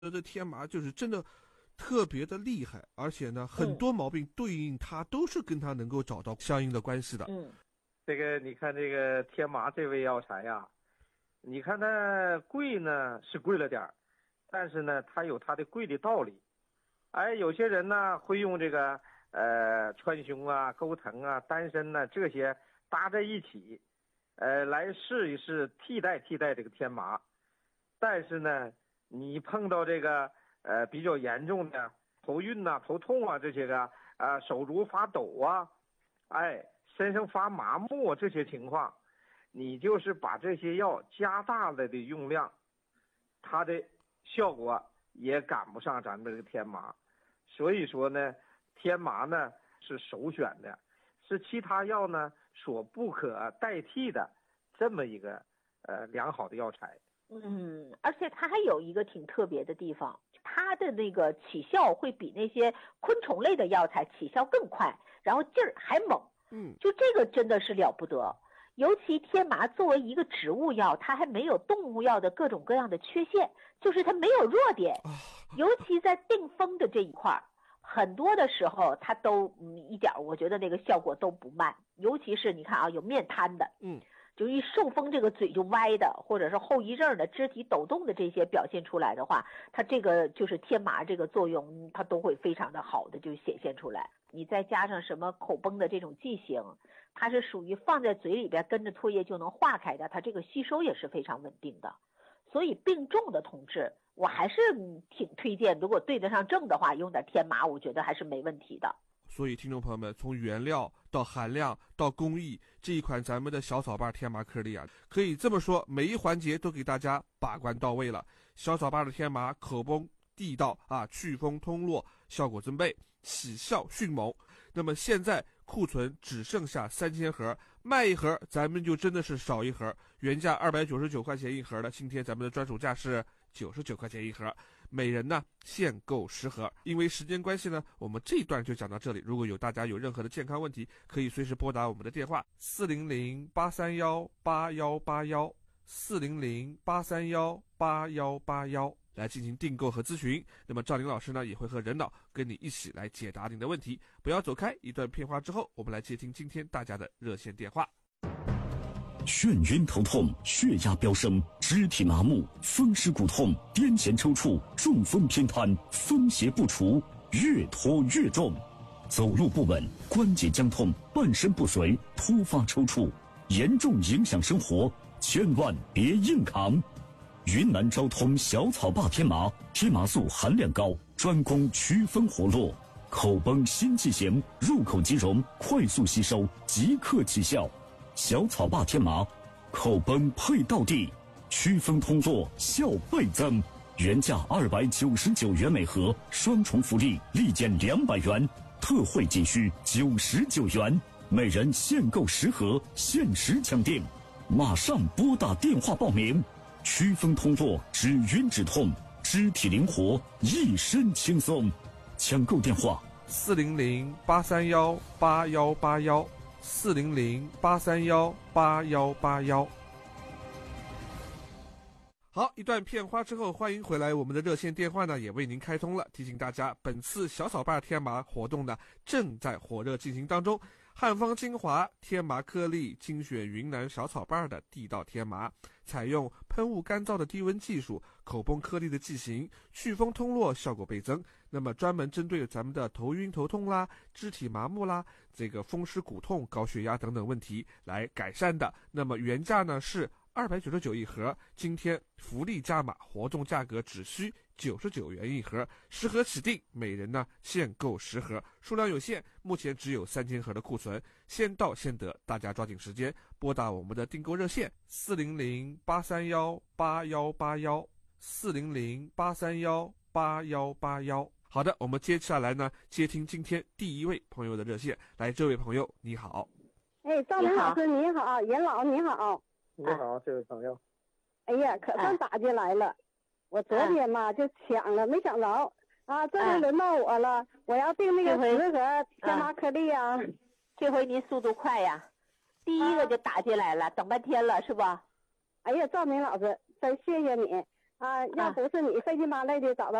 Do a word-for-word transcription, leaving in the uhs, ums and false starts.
这天麻就是真的特别的厉害，而且呢，很多毛病对应它都是跟它能够找到相应的关系的。 嗯， 这个你看这个天麻这味药材呀、啊，你看它贵呢是贵了点儿，但是呢它有它的贵的道理。哎，有些人呢会用这个呃川芎啊、钩藤啊、丹参呢这些搭在一起，呃来试一试替代替代这个天麻。但是呢，你碰到这个呃比较严重的头晕呐、啊、头痛啊这些个啊、呃、手足发抖啊，哎身上发麻木这些情况，你就是把这些药加大了的用量，它的效果也赶不上咱们这个天麻。所以说呢，天麻呢是首选的，是其他药呢所不可代替的这么一个呃良好的药材。 嗯，而且它还有一个挺特别的地方，它的那个起效会比那些昆虫类的药材起效更快，然后劲儿还猛。 嗯， 就这个真的是了不得。尤其天麻作为一个植物药，它还没有动物药的各种各样的缺陷，就是它没有弱点。尤其在定风的这一块，很多的时候它都嗯一点我觉得那个效果都不慢。尤其是你看啊，有面瘫的， 嗯， 就一受风这个嘴就歪的，或者是后遗症的肢体抖动的这些表现出来的话，它这个就是天麻这个作用，它都会非常的好的就显现出来。你再加上什么口崩的这种剂型，它是属于放在嘴里边跟着唾液就能化开的，它这个吸收也是非常稳定的。所以病重的同志，我还是挺推荐，如果对得上症的话，用点天麻，我觉得还是没问题的。 所以听众朋友们，从原料到含量到工艺，这一款咱们的小草瓣天麻颗粒啊，可以这么说，每一环节都给大家把关到位了。小草瓣的天麻口崩地道啊，祛风通络，效果增倍，起效迅猛。那么现在库存只剩下三千盒，卖一盒咱们就真的是少一盒，原价二百九十九块钱一盒的，今天咱们的专属价是九十九块钱一盒，每人呢限购十盒。因为时间关系呢，我们这一段就讲到这里。如果有大家有任何的健康问题，可以随时拨打我们的电话四零零八三幺八幺八幺四零零八三幺八幺八幺来进行订购和咨询。那么赵林老师呢也会和任导跟你一起来解答您的问题。不要走开，一段片花之后，我们来接听今天大家的热线电话。 眩晕头痛、血压飙升、肢体麻木、风湿骨痛、癫痫抽搐、中风偏瘫，风邪不除，越拖越重。走路不稳、关节僵痛、半身不遂、突发抽搐，严重影响生活，千万别硬扛。云南昭通小草坝天麻，天麻素含量高，专攻祛风活络，口崩心悸型、入口即溶，快速吸收，即刻起效。小草坝天麻，口崩配到地，祛风通络效倍增。原价二百九十九元每盒，双重福利，立减两百元，特惠仅需九十九元，每人限购十盒，限时抢订，马上拨打电话报名。祛风通络，止晕止痛，肢体灵活，一身轻松。抢购电话： 四零零八三幺八幺八幺。四零零八三幺八幺八幺。好，一段片花之后，欢迎回来。我们的热线电话呢也为您开通了，提醒大家，本次小草瓣天麻活动呢正在火热进行当中。汉方精华天麻颗粒精选云南小草瓣的地道天麻，采用喷雾干燥的低温技术，口崩颗粒的剂型，祛风通络效果倍增。那么专门针对咱们的头晕头痛啦、肢体麻木啦、这个风湿骨痛、高血压等等问题来改善的。那么原价呢是二百九十九一盒，今天福利加码，活动价格只需九十九元一盒，十盒起订，每人呢限购十盒，数量有限，目前只有三千盒的库存，先到先得，大家抓紧时间拨打我们的订购热线四零零八三幺八幺八幺四零零八三幺八幺八幺。好的，我们接下来呢接听今天第一位朋友的热线。来，这位朋友你好。 哎，赵林老师你好，任老你好。 你好，这位朋友。 哎呀，可算打进来了。我昨天嘛就抢了，没抢着啊，这回轮到我了，我要订那个十盒天麻颗粒啊。 这回您速度快呀，第一个就打进来了，等半天了是吧？ 哎呀，赵明老师，真谢谢你啊，要不是你费劲巴累的找到